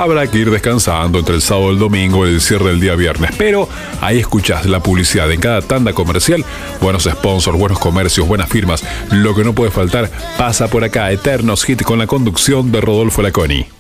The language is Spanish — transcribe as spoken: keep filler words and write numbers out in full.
habrá que ir descansando entre el sábado y el domingo y el cierre del día viernes. Pero ahí escuchás la publicidad en cada tanda comercial, buenos sponsors, buenos comercios, buenas firmas. Lo que no puede faltar pasa por acá. Eternos Hit con la conducción de Rodolfo Laconi.